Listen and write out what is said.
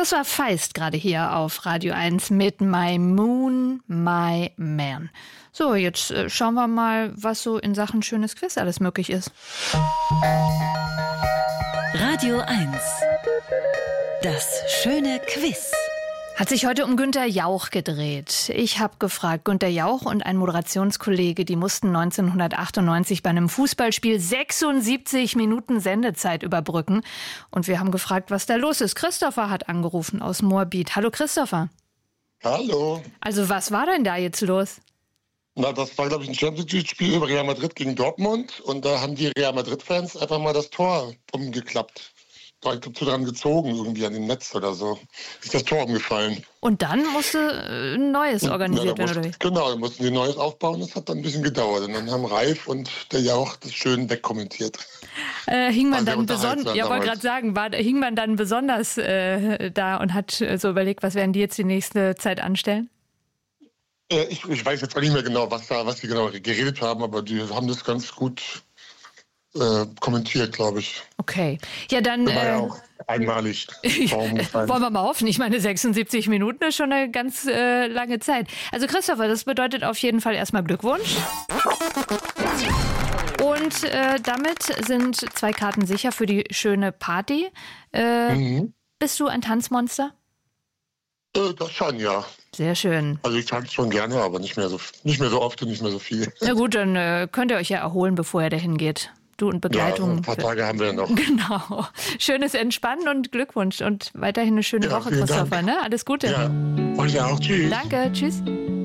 Christoph Feist gerade hier auf Radio 1 mit My Moon, My Man. So, jetzt schauen wir mal, was so in Sachen schönes Quiz alles möglich ist. Radio 1. Das schöne Quiz. Hat sich heute um Günther Jauch gedreht. Ich habe gefragt, Günther Jauch und ein Moderationskollege, die mussten 1998 bei einem Fußballspiel 76 Minuten Sendezeit überbrücken. Und wir haben gefragt, was da los ist. Christopher hat angerufen aus Moabit. Hallo Christopher. Hallo. Also was war denn da jetzt los? Na, das war, glaube ich, ein Champions League-Spiel über Real Madrid gegen Dortmund. Und da haben die Real Madrid-Fans einfach mal das Tor umgeklappt. Ich glaube, dran gezogen, irgendwie an dem Netz oder so. Ist das Tor umgefallen. Und dann musste ein neues organisiert werden, oder wie? Genau, dann mussten die Neues aufbauen. Das hat dann ein bisschen gedauert. Und dann haben Ralf und der Jauch das schön wegkommentiert. Hing man dann besonders, ja, wollte gerade sagen, hing man dann besonders da und hat so überlegt, was werden die jetzt die nächste Zeit anstellen? Ich weiß jetzt auch nicht mehr genau, was die genau geredet haben, aber die haben das ganz gut kommentiert, glaube ich. Okay. Ja, dann. Das war ja auch einmalig. Wollen wir mal hoffen. Ich meine, 76 Minuten ist schon eine ganz lange Zeit. Also Christopher, das bedeutet auf jeden Fall erstmal Glückwunsch. Und damit sind 2 Karten sicher für die schöne Party. Bist du ein Tanzmonster? Das schon, ja. Sehr schön. Also ich tanze schon gerne, aber nicht mehr so oft und nicht mehr so viel. Na gut, dann könnt ihr euch ja erholen, bevor ihr dahin geht. Du und Begleitung. Ja, ein paar Tage haben wir noch. Genau. Schönes Entspannen und Glückwunsch und weiterhin eine schöne Woche, Christopher. Ne? Alles Gute. Ja, euch auch. Tschüss. Danke, tschüss.